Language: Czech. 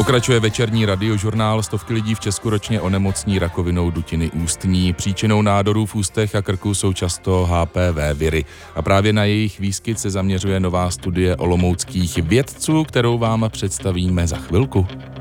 Pokračuje večerní radiožurnál. Stovky lidí v Česku ročně onemocní rakovinou dutiny ústní. Příčinou nádorů v ústech a krku jsou často HPV viry. A právě na jejich výskyt se zaměřuje nová studie olomouckých vědců, kterou vám představíme za chvilku.